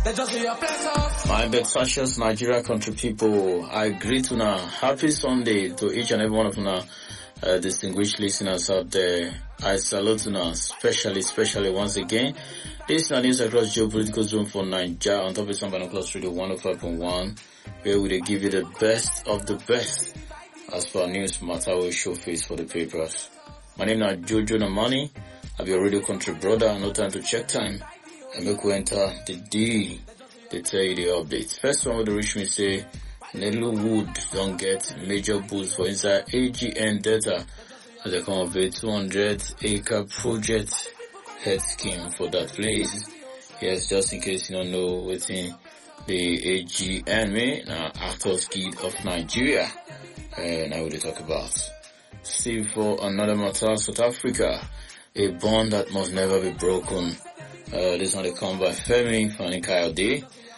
My Betfashions Nigeria country people, I greet you now. Happy Sunday to each and every one of you now, distinguished listeners out there. I salute you now, especially once again. This is news across geopolitical zone for Nigeria on top of some Binoculars Radio 105.1, where we give you the best of the best as per news matter we show face for the papers. My name is Jojo Namani. I'll be your radio country brother. No time to check time. And make we enter the D. They tell you the updates. First one with the reach me say, Nelu Wood don't get major boost for inside AGN data as they come up with 200 acre project head scheme for that place. Yes, just in case you don't know within the AGN mean, Actors Guild of Nigeria. Now we talk about. See for another matter, South Africa, a bond that must never be broken. This one they come by Femi Fani Kayode.